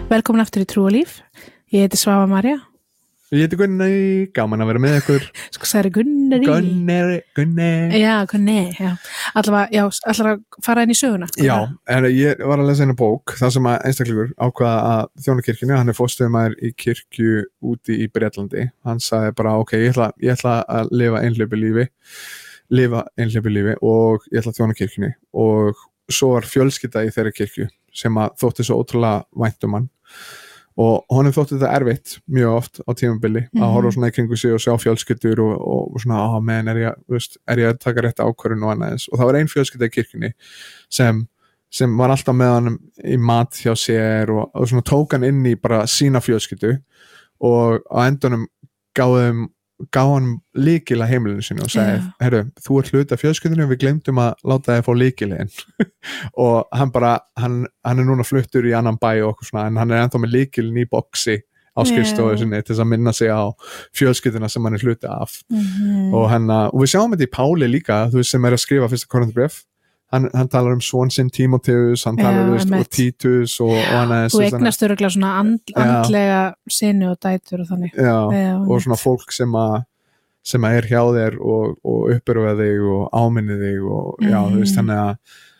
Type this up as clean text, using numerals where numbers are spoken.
Velkomin aftur í Trú og líf. Ég heiti Svava María. Ég heiti Gunni, gaman að vera með ykkur. Sko sagði Gunnari. Gunni. Já, Gunni, já. Allavega, ætlar að fara inn í söguna. Já, en ég var að lesa eina bók, það sem að einstaklingur ákvaða að þjóna kirkjunni, hann fórstöðumaður í kirkju úti í Bretlandi. Hann sagði bara, ok, ég ætla að lifa einhleypu lífi og ég ætla að þjóna kirkjunni. Og svo var fjölskylda í þeirri kirkju sem að þótti svo ótrúlega vænt hann. Og honum þótti þetta erfitt mjög oft á tímabili að horfa svona í kringu sig og sjá fjölskyldur og svona, menn, er ég að taka rétt ákvörðun og annað. Og það var ein fjölskylda í kirkjunni sem var alltaf með hann í mat hjá sér og svona tók hann inn í bara sína fjölskyldu og á endunum gaf hann lykil að heimilinu sinu og sagði, heyrðu, þú ert hluti af fjölskyldunni, við glemdum að láta þið fá lykilinn. Og hann er núna fluttur í annan bæ og okkur svona, en hann er ennþá með lykilinn í boxi á skrifstofu sinni til þess að minna sig á fjölskylduna sem hann er hluti af. Og við sjáum þetta í Páli líka, þú veist, sem er að skrifa fyrsta Korinthubréf. Hann talar son sinn Tímóteus, hann talar og Títus og annað. Þú eignast örugglega svona andlega syni og dætur og þannig. Já, og svona fólk sem er hjá þér og uppörfa þig og áminni þig og já, þú veist, þannig að